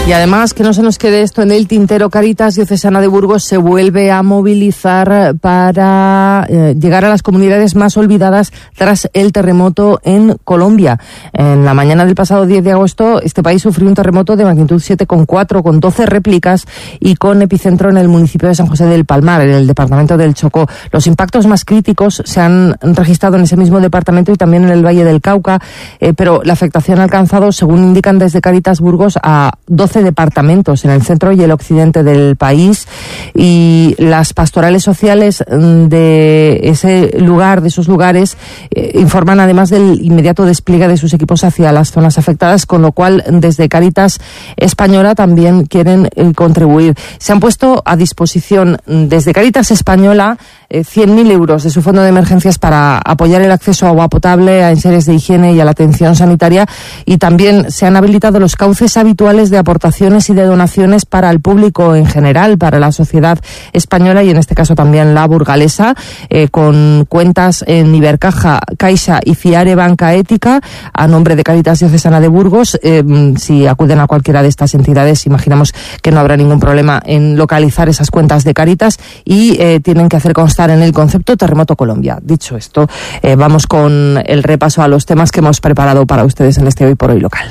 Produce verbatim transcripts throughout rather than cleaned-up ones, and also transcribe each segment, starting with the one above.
Y además, que no se nos quede esto en el tintero, Cáritas Diocesana de Burgos se vuelve a movilizar para eh, llegar a las comunidades más olvidadas tras el terremoto en Colombia. En la mañana del pasado diez de agosto, este país sufrió un terremoto de magnitud siete coma cuatro con doce réplicas y con epicentro en el municipio de San José del Palmar, en el departamento del Chocó. Los impactos más críticos se han registrado en ese mismo departamento y también en el Valle del Cauca, eh, pero la afectación ha alcanzado, según indican desde Cáritas Burgos, a doce departamentos en el centro y el occidente del país, y las pastorales sociales de ese lugar, de esos lugares, eh, informan además del inmediato despliegue de sus equipos hacia las zonas afectadas, con lo cual desde Cáritas Española también quieren eh, contribuir. Se han puesto a disposición desde Cáritas Española eh, cien mil euros de su fondo de emergencias para apoyar el acceso a agua potable, a enseres de higiene y a la atención sanitaria, y también se han habilitado los cauces habituales de aportaciones y de donaciones para el público en general, para la sociedad española y en este caso también la burgalesa, eh, con cuentas en Ibercaja, Caixa y Fiare Banca Ética a nombre de Cáritas Diocesana de Burgos. Eh, si acuden a cualquiera de estas entidades, imaginamos que no habrá ningún problema en localizar esas cuentas de Cáritas, y eh, tienen que hacer constar en el concepto Terremoto Colombia. Dicho esto, eh, vamos con el repaso a los temas que hemos preparado para ustedes en este Hoy por Hoy local.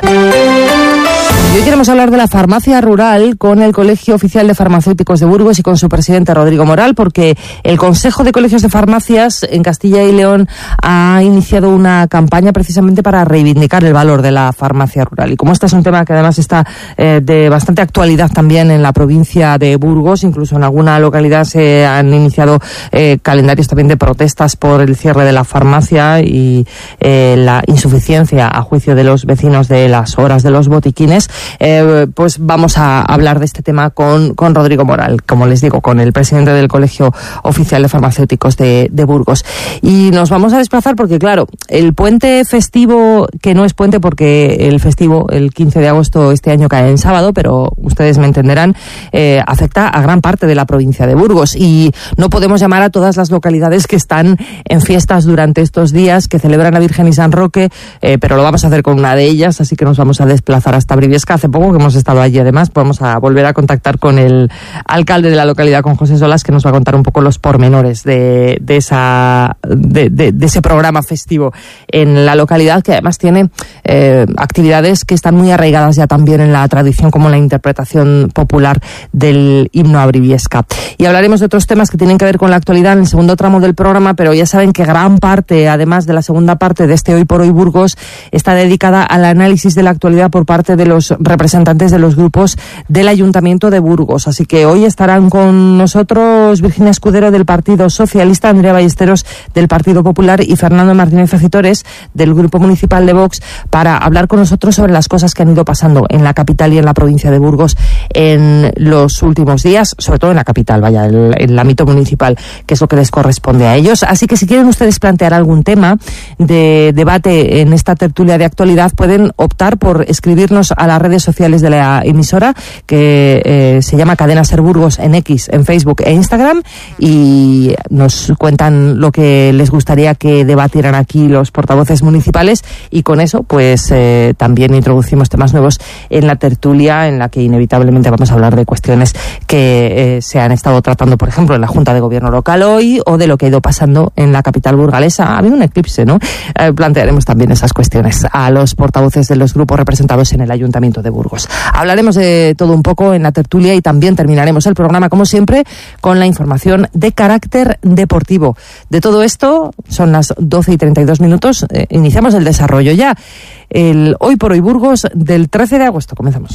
Y hoy queremos hablar de la farmacia rural con el Colegio Oficial de Farmacéuticos de Burgos y con su presidente Rodrigo Moral, porque el Consejo de Colegios de Farmacias en Castilla y León ha iniciado una campaña precisamente para reivindicar el valor de la farmacia rural. Y como este es un tema que además está eh, de bastante actualidad también en la provincia de Burgos, incluso en alguna localidad se han iniciado eh, calendarios también de protestas por el cierre de la farmacia y eh, la insuficiencia, a juicio de los vecinos, de las horas de los botiquines. Eh, pues vamos a hablar de este tema con, con Rodrigo Moral, como les digo, con el presidente del Colegio Oficial de Farmacéuticos de, de Burgos. Y nos vamos a desplazar porque, claro, el puente festivo, que no es puente porque el festivo, el quince de agosto este año cae en sábado, pero ustedes me entenderán, eh, afecta a gran parte de la provincia de Burgos, y no podemos llamar a todas las localidades que están en fiestas durante estos días, que celebran a Virgen y San Roque, eh, pero lo vamos a hacer con una de ellas, así que nos vamos a desplazar hasta Briviesca. Hace poco que hemos estado allí, además vamos a volver a contactar con el alcalde de la localidad, con José Solas, que nos va a contar un poco los pormenores de, de esa de, de, de ese programa festivo en la localidad, que además tiene eh, actividades que están muy arraigadas ya también en la tradición, como la interpretación popular del himno a Briviesca. Y hablaremos de otros temas que tienen que ver con la actualidad en el segundo tramo del programa, pero ya saben que gran parte, además de la segunda parte de este Hoy por Hoy Burgos, está dedicada al análisis de la actualidad por parte de los representantes de los grupos del Ayuntamiento de Burgos. Así que hoy estarán con nosotros Virginia Escudero del Partido Socialista, Andrea Ballesteros del Partido Popular y Fernando Martínez Fecitores del Grupo Municipal de Vox, para hablar con nosotros sobre las cosas que han ido pasando en la capital y en la provincia de Burgos en los últimos días, sobre todo en la capital, vaya, el, el ámbito municipal, que es lo que les corresponde a ellos. Así que si quieren ustedes plantear algún tema de debate en esta tertulia de actualidad, pueden optar por escribirnos a las redes sociales de la emisora, que eh, se llama Cadena Ser Burgos en X, en Facebook e Instagram, y nos cuentan lo que les gustaría que debatieran aquí los portavoces municipales, y con eso pues eh, también introducimos temas nuevos en la tertulia, en la que inevitablemente vamos a hablar de cuestiones que eh, se han estado tratando, por ejemplo, en la Junta de Gobierno local hoy, o de lo que ha ido pasando en la capital burgalesa. Ha habido un eclipse, ¿no? Eh, plantearemos también esas cuestiones a los portavoces de los grupos representados en el Ayuntamiento de Burgos. Hablaremos de todo un poco en la tertulia, y también terminaremos el programa, como siempre, con la información de carácter deportivo. De todo esto, son las doce y treinta y dos minutos, eh, iniciamos el desarrollo ya. El Hoy por Hoy Burgos del trece de agosto. Comenzamos.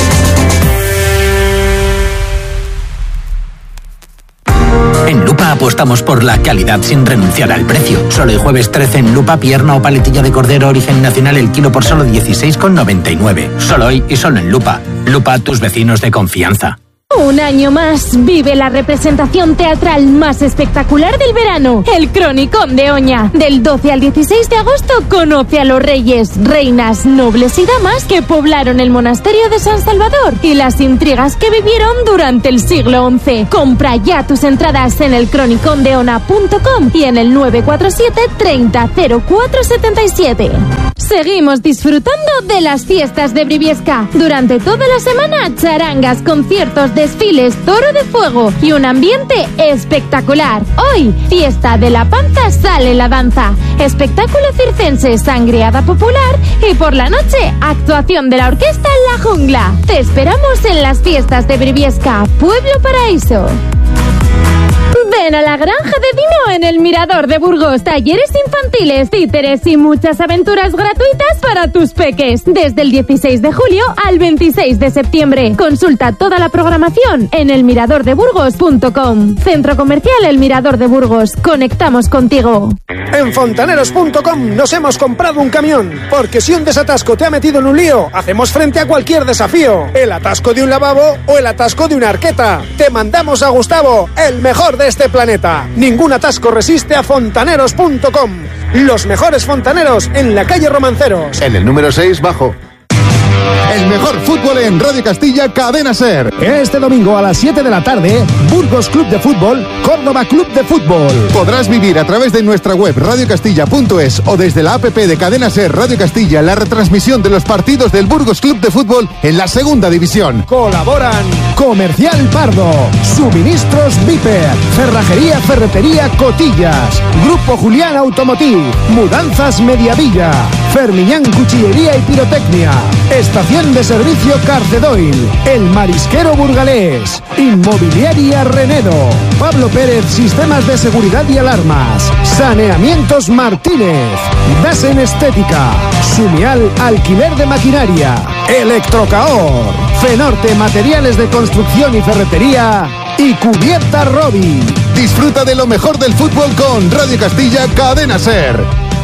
En Lupa apostamos por la calidad sin renunciar al precio. Solo el jueves trece en Lupa, pierna o paletilla de cordero origen nacional el kilo por solo dieciséis con noventa y nueve. Solo hoy y solo en Lupa. Lupa, tus vecinos de confianza. Un año más vive la representación teatral más espectacular del verano, el Cronicón de Oña. Del doce al dieciséis de agosto conoce a los reyes, reinas, nobles y damas que poblaron el monasterio de San Salvador y las intrigas que vivieron durante el siglo once. Compra ya tus entradas en el cronicón de ona punto com y en el nueve cuatro siete treinta cero cuatro setenta y siete. Seguimos disfrutando de las fiestas de Briviesca. Durante toda la semana, charangas, conciertos, desfiles, toro de fuego y un ambiente espectacular. Hoy, fiesta de la panza sale la danza, espectáculo circense, sangriada popular y por la noche, actuación de la orquesta La Jungla. Te esperamos en las fiestas de Briviesca, Pueblo Paraíso. Ven a la Granja de Dino en el Mirador de Burgos. Talleres infantiles, títeres y muchas aventuras gratuitas para tus peques. Desde el dieciséis de julio al veintiséis de septiembre. Consulta toda la programación en el mirador de burgos punto com. Centro Comercial El Mirador de Burgos. Conectamos contigo. En fontaneros punto com nos hemos comprado un camión. Porque si un desatasco te ha metido en un lío, hacemos frente a cualquier desafío. El atasco de un lavabo o el atasco de una arqueta. Te mandamos a Gustavo, el mejor de este planeta. Ningún atasco resiste a fontaneros punto com. Los mejores fontaneros en la calle Romanceros. En el número seis, bajo. El mejor fútbol en Radio Castilla, Cadena SER. Este domingo a las siete de la tarde, Burgos Club de Fútbol, Córdoba Club de Fútbol. Podrás vivir a través de nuestra web radio castilla punto es o desde la app de Cadena SER Radio Castilla la retransmisión de los partidos del Burgos Club de Fútbol en la segunda división. Colaboran Comercial Pardo, Suministros Viper, Cerrajería Ferretería Cotillas, Grupo Julián Automotiv, Mudanzas Mediavilla, Fermiñán Cuchillería y Pirotecnia, Estación de Servicio Carcedoil, El Marisquero Burgalés, Inmobiliaria Renedo, Pablo Pérez Sistemas de Seguridad y Alarmas, Saneamientos Martínez, Dasen Estética, Sumial Alquiler de Maquinaria, Electrocaor, Fenorte Materiales de Construcción y Ferretería y Cubierta Robi. Disfruta de lo mejor del fútbol con Radio Castilla, Cadena SER.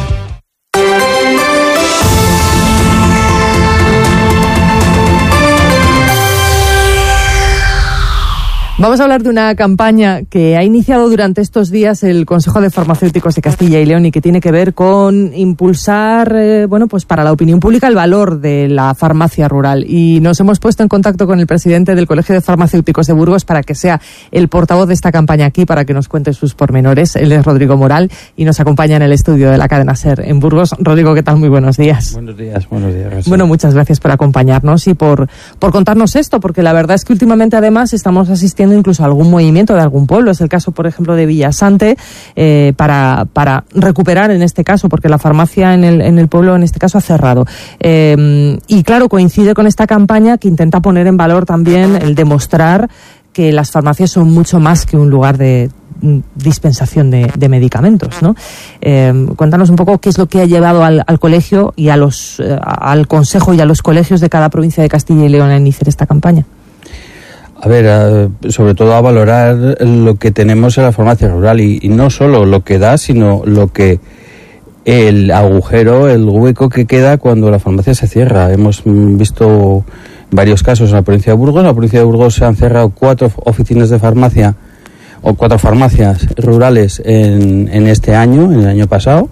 Vamos a hablar de una campaña que ha iniciado durante estos días el Consejo de Farmacéuticos de Castilla y León y que tiene que ver con impulsar, eh, bueno, pues para la opinión pública el valor de la farmacia rural. Y nos hemos puesto en contacto con el presidente del Colegio de Farmacéuticos de Burgos para que sea el portavoz de esta campaña aquí, para que nos cuente sus pormenores. Él es Rodrigo Moral y nos acompaña en el estudio de la cadena SER en Burgos. Rodrigo, ¿qué tal? Muy buenos días. Buenos días, buenos días. Gracias. Bueno, muchas gracias por acompañarnos y por, por contarnos esto, porque la verdad es que últimamente además estamos asistiendo incluso a algún movimiento de algún pueblo. Es el caso, por ejemplo, de Villasante, eh, para, para recuperar en este caso, porque la farmacia en el, en el pueblo en este caso ha cerrado. Eh, y claro, coincide con esta campaña que intenta poner en valor también el demostrar que las farmacias son mucho más que un lugar de dispensación de, de medicamentos, ¿no? Eh, cuéntanos un poco qué es lo que ha llevado al, al colegio y a los, eh, al consejo y a los colegios de cada provincia de Castilla y León a iniciar esta campaña. A ver, a, sobre todo a valorar lo que tenemos en la farmacia rural y, y no solo lo que da, sino lo que el agujero, el hueco que queda cuando la farmacia se cierra. Hemos visto varios casos en la provincia de Burgos. En la provincia de Burgos se han cerrado cuatro oficinas de farmacia o cuatro farmacias rurales en, en este año, en el año pasado.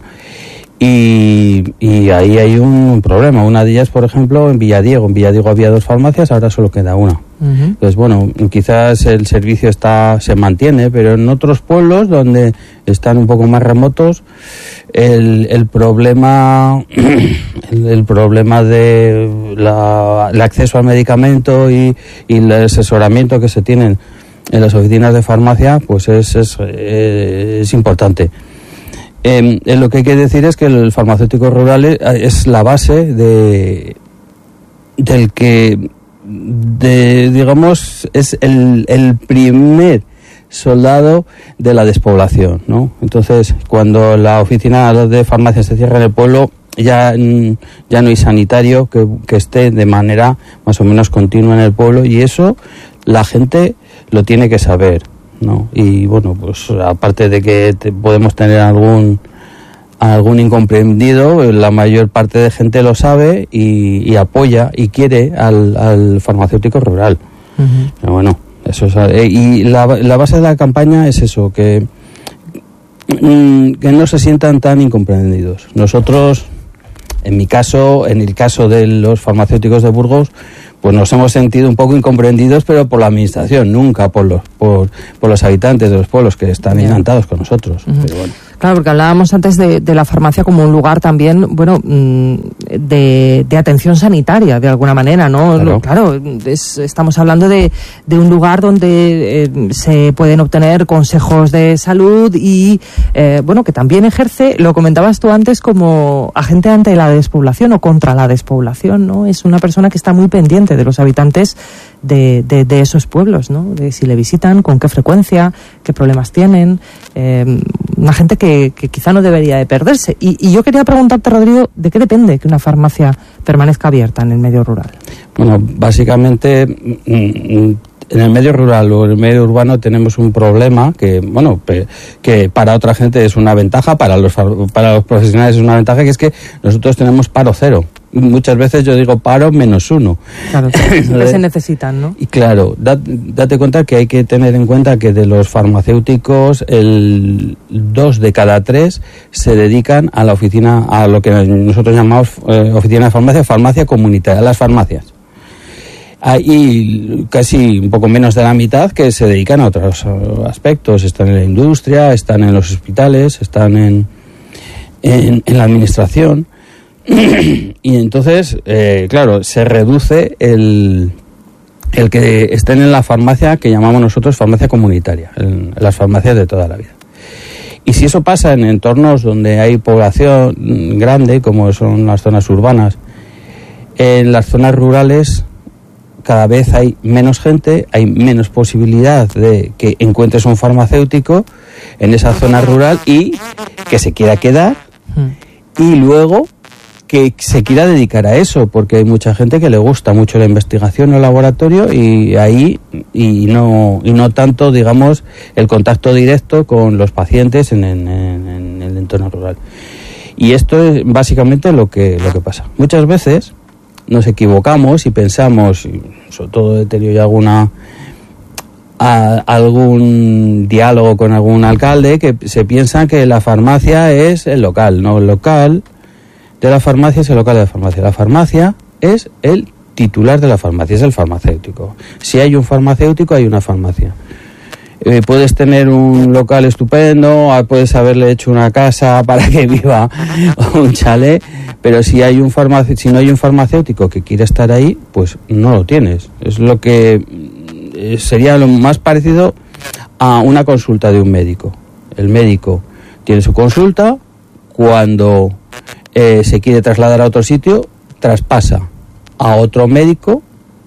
Y, y ahí hay un problema. Una de ellas, por ejemplo, en Villadiego. En Villadiego había dos farmacias, ahora solo queda una. Uh-huh. Entonces, bueno, quizás el servicio está se mantiene, pero en otros pueblos donde están un poco más remotos, el, el problema el, el problema de la, el acceso al medicamento y, y el asesoramiento que se tienen en las oficinas de farmacia, pues es, es, es importante. Eh, lo que hay que decir es que el farmacéutico rural es, es la base de del que, de, digamos, es el, el primer soldado de la despoblación, ¿no? Entonces, cuando la oficina de farmacia se cierra en el pueblo, ya, ya no hay sanitario que, que esté de manera más o menos continua en el pueblo, y eso la gente lo tiene que saber, ¿no? Y bueno, pues aparte de que te, podemos tener algún algún incomprendido, la mayor parte de gente lo sabe y, y apoya y quiere al, al farmacéutico rural. Uh-huh. Pero bueno, eso es, eh, y la, la base de la campaña es eso, que que no se sientan tan incomprendidos. Nosotros, en mi caso, en el caso de los farmacéuticos de Burgos, pues nos hemos sentido un poco incomprendidos, pero por la administración, nunca por los por, por los habitantes de los pueblos, que están encantados con nosotros. Uh-huh. Pero bueno. Claro, porque hablábamos antes de, de la farmacia como un lugar también, bueno, de, de atención sanitaria, de alguna manera, ¿no? Claro, claro es, estamos hablando de, de un lugar donde eh, se pueden obtener consejos de salud y, eh, bueno, que también ejerce, lo comentabas tú antes, como agente ante la despoblación o contra la despoblación, ¿no? Es una persona que está muy pendiente de los habitantes de, de, de esos pueblos, ¿no? De si le visitan, con qué frecuencia, qué problemas tienen, eh, una gente que Que, que quizá no debería de perderse. Y, y yo quería preguntarte, Rodrigo, ¿de qué depende que una farmacia permanezca abierta en el medio rural? Bueno, básicamente en el medio rural o en el medio urbano tenemos un problema que, bueno, que para otra gente es una ventaja, para los para los profesionales es una ventaja, que es que nosotros tenemos paro cero. Muchas veces yo digo paro menos uno. Claro, siempre se necesitan, ¿no? Y claro, da, date cuenta que hay que tener en cuenta que de los farmacéuticos, el dos de cada tres se dedican a la oficina, a lo que nosotros llamamos eh, oficina de farmacia, farmacia comunitaria, las farmacias. Hay casi un poco menos de la mitad que se dedican a otros aspectos. Están en la industria, están en los hospitales, están en, en, en la administración. Y entonces, eh, claro, se reduce el, el que estén en la farmacia que llamamos nosotros farmacia comunitaria, en las farmacias de toda la vida. Y si eso pasa en entornos donde hay población grande, como son las zonas urbanas, en las zonas rurales cada vez hay menos gente, hay menos posibilidad de que encuentres un farmacéutico en esa zona rural y que se quiera quedar y luego que se quiera dedicar a eso, porque hay mucha gente que le gusta mucho la investigación en el laboratorio y ahí y no y no tanto, digamos, el contacto directo con los pacientes en, en, en el entorno rural. Y esto es básicamente lo que lo que pasa. Muchas veces nos equivocamos y pensamos, sobre todo he tenido ya alguna a, algún diálogo con algún alcalde, que se piensa que la farmacia es el local, no, el local de la farmacia es el local de la farmacia. La farmacia es el titular de la farmacia, es el farmacéutico. Si hay un farmacéutico, hay una farmacia. Eh, puedes tener un local estupendo, puedes haberle hecho una casa para que viva, o un chalet, pero si hay un farmace- si no hay un farmacéutico que quiera estar ahí, pues no lo tienes. Es lo que eh, sería lo más parecido a una consulta de un médico. El médico tiene su consulta, cuando eh, se quiere trasladar a otro sitio, traspasa a otro médico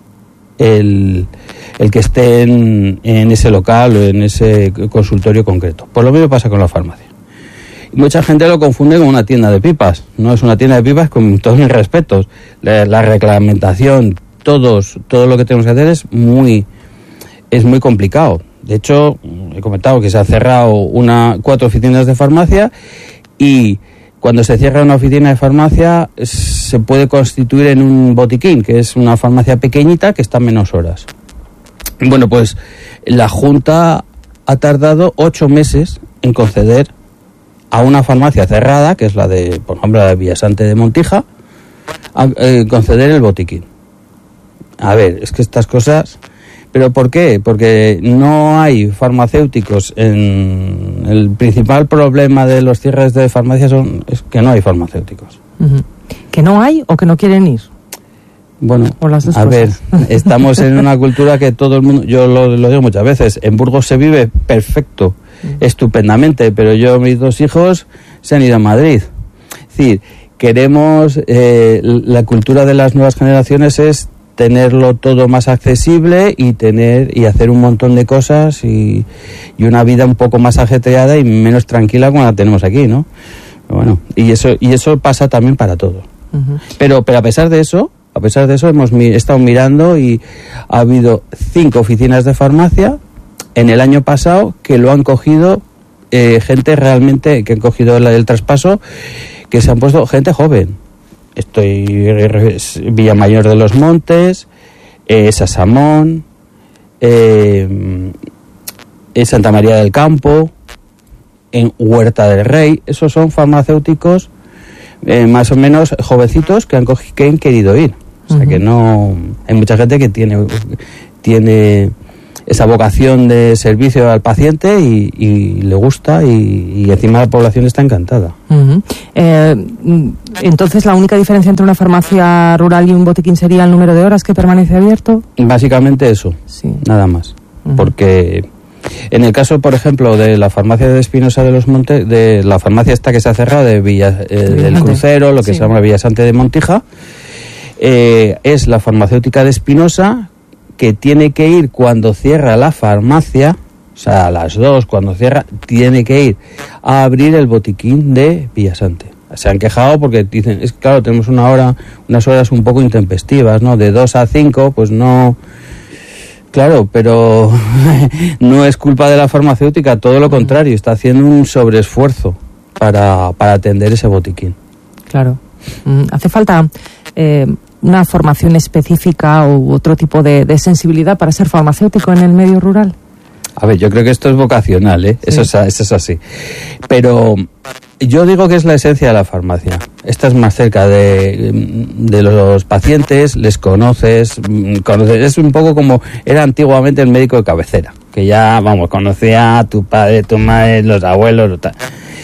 el, el que esté en, en ese local o en ese consultorio concreto. Pues lo mismo pasa con la farmacia. Y mucha gente lo confunde con una tienda de pipas. No es una tienda de pipas, con todos mis respetos. La, la reglamentación, todos, todo lo que tenemos que hacer es muy, es muy complicado. De hecho, he comentado que se han cerrado una, cuatro oficinas de farmacia y cuando se cierra una oficina de farmacia se puede constituir en un botiquín, que es una farmacia pequeñita que está menos horas. Bueno, pues la Junta ha tardado ocho meses en conceder a una farmacia cerrada, que es la de, por ejemplo, la de Villasante de Montija, a eh, conceder el botiquín. A ver, es que estas cosas... ¿Pero por qué? Porque no hay farmacéuticos. En el principal problema de los cierres de farmacias son, es que no hay farmacéuticos. Uh-huh. ¿Que no hay o que no quieren ir? Bueno, o las dos a cosas. ver, estamos en una cultura que todo el mundo, yo lo, lo digo muchas veces, en Burgos se vive perfecto, uh-huh. estupendamente, pero yo, mis dos hijos se han ido a Madrid. Es decir, queremos, eh, la cultura de las nuevas generaciones es tenerlo todo más accesible y tener y hacer un montón de cosas y, y una vida un poco más ajetreada y menos tranquila como la tenemos aquí, ¿no? Bueno, y eso y eso pasa también para todo. Uh-huh. Pero pero a pesar de eso, a pesar de eso hemos mi, estado mirando y ha habido cinco oficinas de farmacia en el año pasado que lo han cogido eh, gente realmente que han cogido el, el traspaso, que se han puesto gente joven. Estoy Villamayor de los Montes, eh, Sasamón, eh, en Santa María del Campo, en Huerta del Rey. Esos son farmacéuticos eh, más o menos jovencitos que han, cogi- que han querido ir. O sea, uh-huh. que no... Hay mucha gente que tiene, tiene esa vocación de servicio al paciente y, y le gusta y, y encima la población está encantada. Uh-huh. Eh, entonces, ¿la única diferencia entre una farmacia rural y un botiquín sería el número de horas que permanece abierto? Básicamente eso, sí. Nada más. Uh-huh. Porque en el caso, por ejemplo, de la farmacia de Espinosa de los Montes, de la farmacia esta que se ha cerrado, de Villa, eh, del Crucero, lo que sí. se llama Villasante de Montija, eh, es la farmacéutica de Espinosa, que tiene que ir cuando cierra la farmacia, o sea, a las dos, cuando cierra, tiene que ir a abrir el botiquín de Villasante. Se han quejado porque dicen, es claro, tenemos una hora, unas horas un poco intempestivas, ¿no? De dos a cinco, pues no... Claro, pero no es culpa de la farmacéutica, todo lo contrario, está haciendo un sobreesfuerzo para, para atender ese botiquín. Claro. Hace falta... Eh... una formación específica u otro tipo de, de sensibilidad para ser farmacéutico en el medio rural? A ver, yo creo que esto es vocacional, ¿eh? Sí. Eso, es, eso es así. Pero yo digo que es la esencia de la farmacia. Estás más cerca de, de los pacientes, les conoces, conoces. Es un poco como era antiguamente el médico de cabecera, que ya, vamos, conocía a tu padre, tu madre, los abuelos, tal.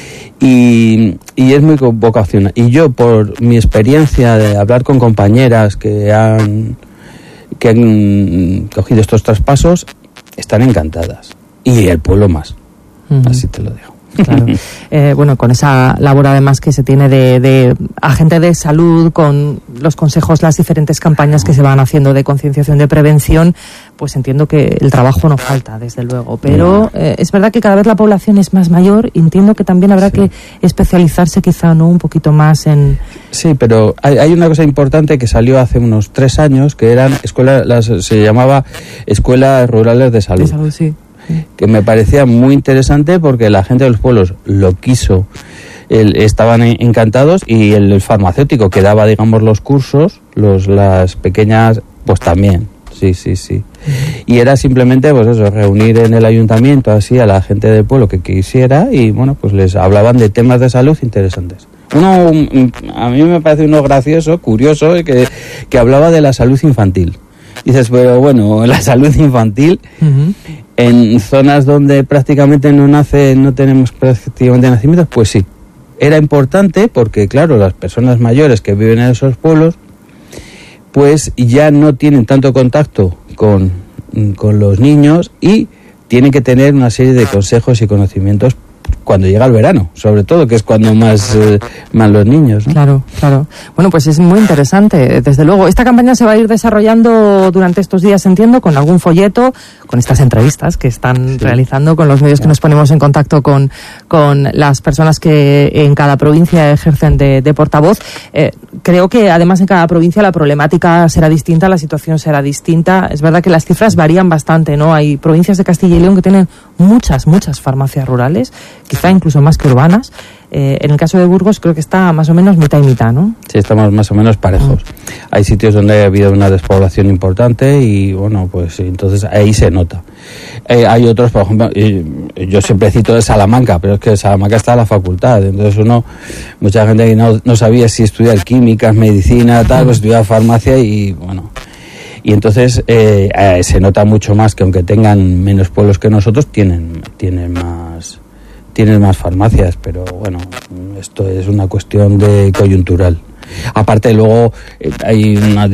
Y, y es muy vocacional. Y yo, por mi experiencia de hablar con compañeras que han, que han cogido estos traspasos, están encantadas. Y el pueblo más. Uh-huh. Así te lo digo. Claro. Eh, bueno, con esa labor además que se tiene de, de agente de salud, con los consejos, las diferentes campañas que se van haciendo de concienciación, de prevención, pues entiendo que el trabajo no falta, desde luego. Pero eh, es verdad que cada vez la población es más mayor y entiendo que también habrá sí. que especializarse quizá, ¿no?, un poquito más en... Sí, pero hay, hay una cosa importante que salió hace unos tres años, que eran escuelas, las, se llamaba Escuelas Rurales de Salud. De salud, sí. Que me parecía muy interesante porque la gente de los pueblos lo quiso, el, estaban encantados, y el, el farmacéutico que daba, digamos, los cursos, los las pequeñas, pues también, sí, sí, sí. Y era simplemente, pues eso, reunir en el ayuntamiento así a la gente del pueblo que quisiera y, bueno, pues les hablaban de temas de salud interesantes. Uno, a mí me parece uno gracioso, curioso, que, que hablaba de la salud infantil. Dices, pero bueno, la salud infantil, uh-huh. en zonas donde prácticamente no nace, no tenemos prácticamente nacimientos, pues sí. Era importante porque, claro, las personas mayores que viven en esos pueblos, pues ya no tienen tanto contacto con, con los niños y tienen que tener una serie de consejos y conocimientos cuando llega el verano, sobre todo, que es cuando más, eh, más los niños, ¿no? Claro, claro. Bueno, pues es muy interesante, desde luego. Esta campaña se va a ir desarrollando durante estos días, entiendo, con algún folleto, con estas entrevistas que están sí. realizando, con los medios que nos ponemos en contacto con, con las personas que en cada provincia ejercen de, de portavoz. Eh, creo que además en cada provincia la problemática será distinta, la situación será distinta. Es verdad que las cifras varían bastante, ¿no? Hay provincias de Castilla y León que tienen muchas, muchas farmacias rurales, quizá incluso más que urbanas. Eh, en el caso de Burgos creo que está más o menos mitad y mitad, ¿no? Sí, estamos más o menos parejos. Mm. Hay sitios donde ha habido una despoblación importante y, bueno, pues entonces ahí se nota. Eh, hay otros, por ejemplo, yo siempre cito de Salamanca, pero es que en Salamanca está la facultad, entonces uno, mucha gente que no, no sabía si estudiar químicas, medicina, tal, pues estudiar farmacia y, bueno... Y entonces eh, eh, se nota mucho más que aunque tengan menos pueblos que nosotros, tienen, tienen más tienen más farmacias, pero bueno, esto es una cuestión de coyuntural. Aparte luego eh, hay una,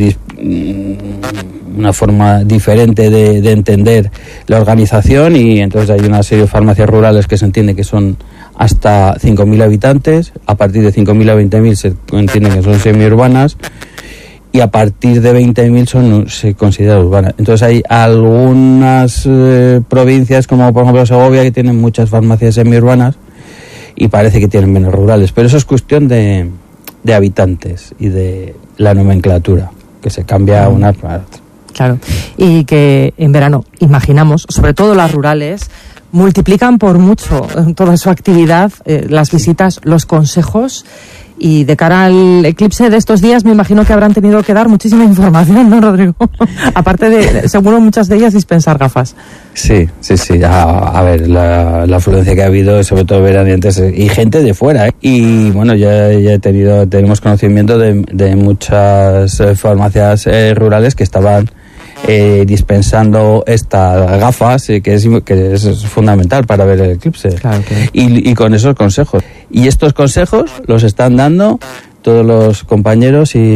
una forma diferente de, de entender la organización y entonces hay una serie de farmacias rurales que se entiende que son hasta cinco mil habitantes, a partir de cinco mil a veinte mil se entiende que son semiurbanas, y a partir de veinte mil son, se considera urbana. Entonces hay algunas eh, provincias, como por ejemplo Segovia, que tienen muchas farmacias semiurbanas y parece que tienen menos rurales. Pero eso es cuestión de, de habitantes y de la nomenclatura, que se cambia mm. una para otra. Claro, y que en verano, imaginamos, sobre todo las rurales, multiplican por mucho toda su actividad, eh, las visitas, los consejos. Y de cara al eclipse de estos días me imagino que habrán tenido que dar muchísima información, ¿no, Rodrigo? Aparte de, seguro muchas de ellas, dispensar gafas. Sí, sí, sí. A, a ver, la, la afluencia que ha habido, sobre todo veraneantes y gente de fuera, ¿eh? Y bueno, ya, ya he tenido, tenemos conocimiento de, de muchas farmacias eh, rurales que estaban eh, dispensando estas gafas, eh, que, es, que es fundamental para ver el eclipse. Claro que... y, y con esos consejos. Y estos consejos los están dando todos los compañeros y